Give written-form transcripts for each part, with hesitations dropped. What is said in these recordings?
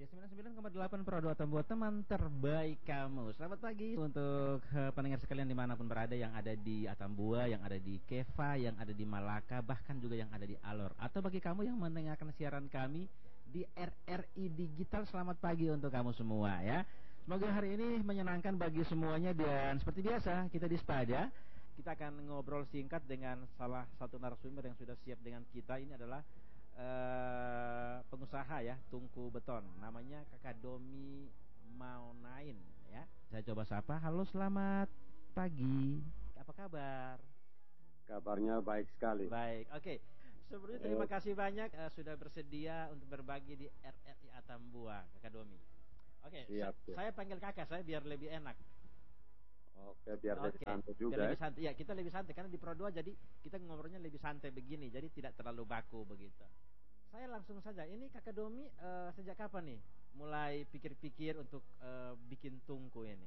Ya 99,8 Pro 2 buat teman terbaik kamu. Selamat pagi untuk pendengar sekalian dimanapun berada, yang ada di Atambua, yang ada di Keva, yang ada di Malaka, bahkan juga yang ada di Alor. Atau bagi kamu yang mendengarkan siaran kami di RRI Digital, selamat pagi untuk kamu semua ya. Semoga hari ini menyenangkan bagi semuanya, dan seperti biasa kita di Spaja, kita akan ngobrol singkat dengan salah satu narasumber yang sudah siap dengan kita. Ini adalah pengusaha ya, tungku beton, namanya Kakak Domi Maunain ya. Saya coba sapa. Halo, selamat pagi. Apa kabar? Kabarnya baik sekali. Baik, oke. Sebelumnya terima kasih banyak sudah bersedia untuk berbagi di RRI Atambua, Kakak Domi. Oke, Siap, siap. saya panggil kakak saya biar lebih enak. Oke, biar lebih Oke, santai biar juga lebih ya. santai. Ya, kita lebih santai karena di Pro 2 jadi kita ngobrolnya lebih santai begini, jadi tidak terlalu baku begitu. Saya langsung saja. Ini Kakak Domi sejak kapan nih mulai pikir-pikir untuk bikin tungku ini?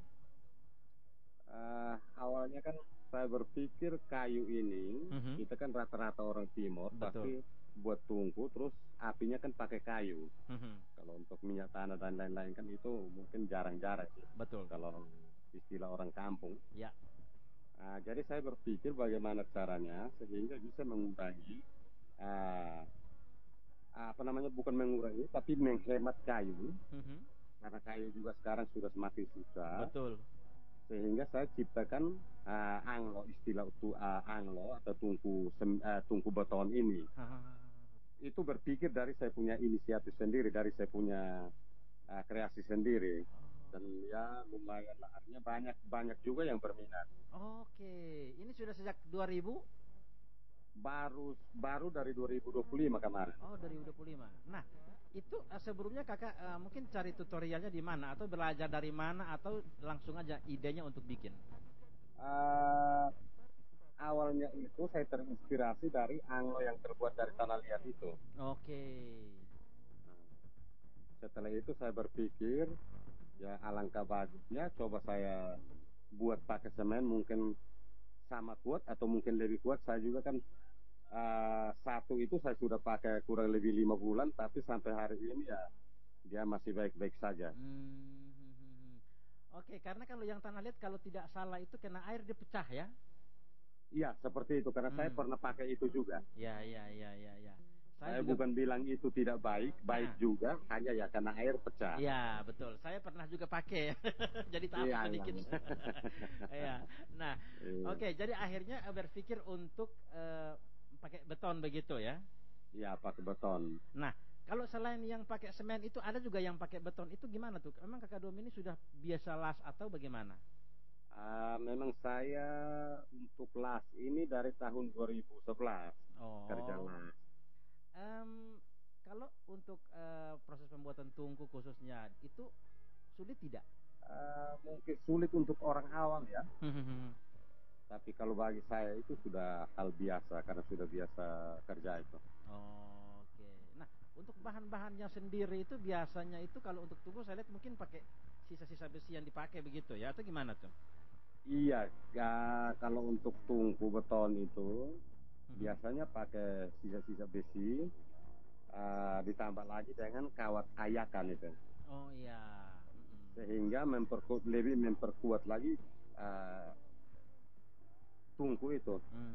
Awalnya kan saya berpikir kayu ini, Mhm. kita kan rata-rata orang timur, Betul. pasti buat tungku, terus apinya kan pakai kayu. Mhm. Kalau untuk minyak tanah dan lain-lain kan itu mungkin jarang-jarang sih. Betul. Kalau istilah orang kampung. Ya. Jadi saya berpikir bagaimana caranya sehingga bisa mengurangi, ah, apa namanya, bukan mengurangi, tapi menghemat kayu. Mhm. Karena kayu juga sekarang sudah semakin susah, Betul. sehingga saya ciptakan anglo, istilah itu anglo atau tungku beton ini. Itu berpikir dari saya punya inisiatif sendiri, dari saya punya kreasi sendiri. Dan ya lumayan lah, artinya banyak banyak juga yang berminat. Oke, ini sudah sejak 2000? Baru baru dari 2025 kemarin. Oh, 2025. Nah, itu sebelumnya kakak mungkin cari tutorialnya di mana, atau belajar dari mana, atau langsung aja idenya untuk bikin? Eh, Awalnya itu saya terinspirasi dari anglo yang terbuat dari tanah liat itu. Oke. Nah, setelah itu saya berpikir, ya alangkah bagusnya coba saya buat pakai semen, mungkin sama kuat atau mungkin lebih kuat. Saya juga kan satu itu saya sudah pakai kurang lebih 5 bulan, tapi sampai hari ini ya dia masih baik-baik saja. Oke, karena kalau yang tanah liat kalau tidak salah itu kena air dia pecah ya? Iya, seperti itu karena saya Hmm. pernah pakai itu juga. Ya, ya, ya, ya, ya. Saya Saya juga. bukan bilang itu tidak baik, baik Nah, juga, hanya ya karena air pecah. ya betul. Saya pernah juga pakai, jadi tahu Iya, iya, sedikit. iya. Ya. Nah, Iya, oke. Jadi akhirnya berpikir untuk pakai beton begitu ya? iya, pakai beton. Nah, kalau selain yang pakai semen itu ada juga yang pakai beton, itu gimana tuh? Emang Kakak Dom ini sudah biasa las atau bagaimana? Memang saya untuk las ini dari tahun 2011 kerja Oh. las. Em, Kalau untuk proses pembuatan tungku khususnya itu sulit tidak? Mungkin sulit untuk orang awam ya, tapi kalau bagi saya itu sudah hal biasa karena sudah biasa kerja itu. Oke. Nah, untuk bahan-bahannya sendiri itu biasanya itu kalau untuk tungku saya lihat mungkin pakai sisa-sisa besi yang dipakai begitu ya, atau gimana tuh? Iya, kalau untuk tungku beton itu Mhm. biasanya pakai sisa-sisa besi, ditambah lagi dengan kawat ayakan itu, Oh iya. sehingga lebih memperkuat lagi uh, tungku itu.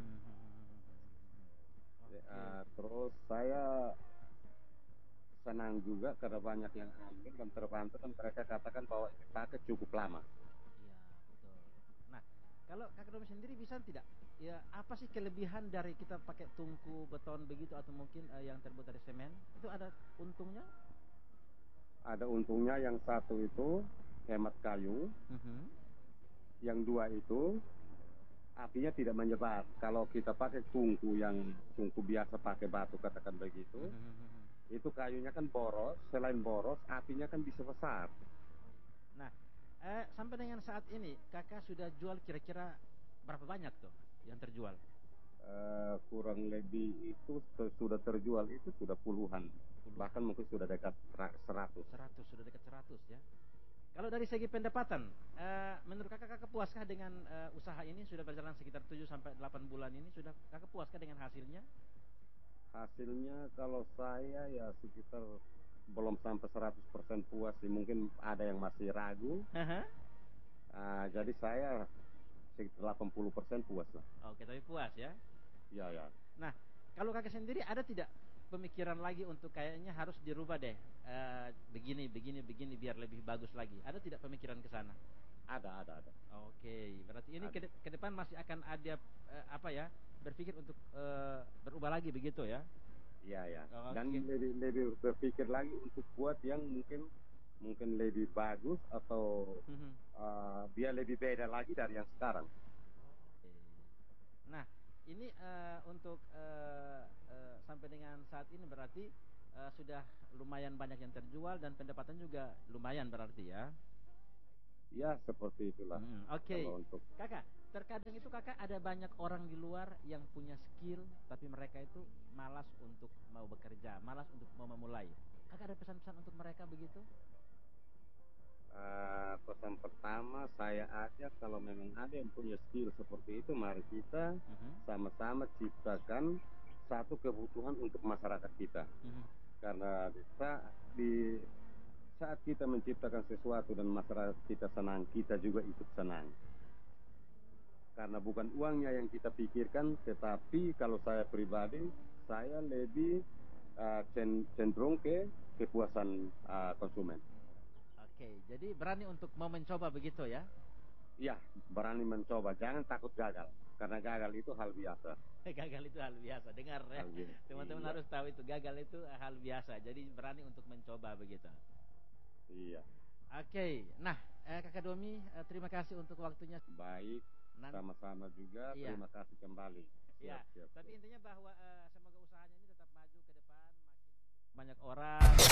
Oke. Terus saya senang juga karena banyak yang ambil dan terbantu, dan mereka katakan bahwa ini pakai cukup lama. Iya, betul. Nah, kalau Kakak Domi sendiri bisa tidak? Ya, apa sih kelebihan dari kita pakai tungku beton begitu, atau mungkin yang terbuat dari semen? Itu ada untungnya? Ada untungnya, yang satu itu hemat kayu, Mhm. yang dua itu apinya tidak menyebar. Kalau kita pakai tungku biasa pakai batu katakan begitu, Mhm. itu kayunya kan boros, selain boros apinya kan bisa besar. Nah, sampai dengan saat ini Kakak sudah jual kira-kira berapa banyak tuh yang terjual? Kurang lebih itu sudah terjual itu sudah puluhan, bahkan Puluhan. mungkin sudah dekat 100. 100, sudah dekat 100 ya. Kalau dari segi pendapatan, menurut kakak puaskah dengan usaha ini? Sudah berjalan sekitar 7 sampai 8 bulan ini, sudah kakak puaskah dengan hasilnya? Hasilnya kalau saya ya sekitar belum sampai 100% puas sih, mungkin ada yang masih ragu. Haha. Jadi saya sekitar 80% puas lah. Oke, tapi puas ya. Ya, ya. Nah, kalau kakak sendiri ada tidak pemikiran lagi untuk kayaknya harus dirubah deh, begini, begini, begini biar lebih bagus lagi? Ada tidak pemikiran ke sana? Ada. Oke, berarti ini Ada. ke depan masih akan ada apa ya? Berpikir untuk berubah lagi begitu ya? Ya, ya. Dan Oke. lebih berpikir lagi untuk buat yang mungkin lebih bagus atau Mhm. dia lebih beda lagi dari yang sekarang. Oke. Nah, ini untuk sampai dengan saat ini berarti sudah lumayan banyak yang terjual dan pendapatan juga lumayan berarti ya. Ya, seperti itulah. Oke. Kalau untuk Kakak, terkadang itu kakak ada banyak orang di luar yang punya skill tapi mereka itu malas untuk mau bekerja, malas untuk mau memulai. Kakak ada pesan-pesan untuk mereka begitu? pesan pertama saya ajak kalau memang ada yang punya skill seperti itu, mari kita Mhm, sama-sama ciptakan satu kebutuhan untuk masyarakat kita. mhm. Karena di saat kita menciptakan sesuatu dan masyarakat kita senang, kita juga ikut senang. Karena bukan uangnya yang kita pikirkan, tetapi kalau saya pribadi, saya lebih cenderung ke kepuasan konsumen. Oke, jadi berani untuk mau mencoba begitu ya? Ya, berani mencoba, jangan takut gagal, karena gagal itu hal biasa. Gagal itu hal biasa. Dengar ya, Hal biasa. teman-teman Iya, harus tahu itu gagal itu hal biasa. Jadi berani untuk mencoba begitu. iya. Oke, nah Kakak Domi, terima kasih untuk waktunya. Baik, Nanti, sama-sama juga. iya, Terima kasih kembali. iya. Siap, siap, Tapi siap. intinya bahwa semoga usahanya ini tetap maju ke depan, makin banyak orang.